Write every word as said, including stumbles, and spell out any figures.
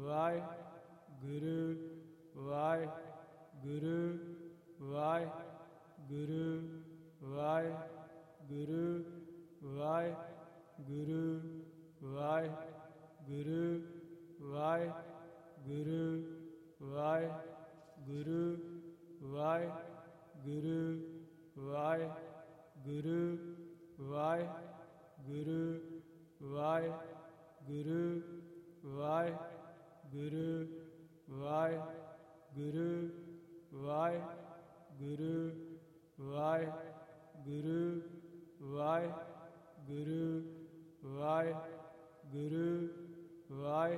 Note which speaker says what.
Speaker 1: Waheguru Waheguru Waheguru Waheguru Waheguru Waheguru Waheguru Waheguru Waheguru Waheguru Waheguru Waheguru Waheguru Waheguru Waheguru Waheguru Waheguru Waheguru Waheguru ਵਾਹਿ